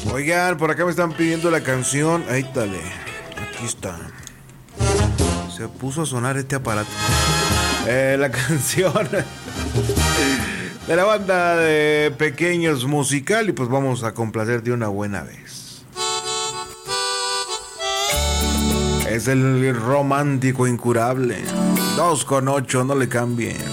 Oigan, por acá me están pidiendo la canción. Ahí dale. Aquí está. Se puso a sonar este aparato. La canción de la banda de Pequeños Musical. Y pues vamos a complacer de una buena vez. Es el romántico incurable. 2 con 8, no le cambien.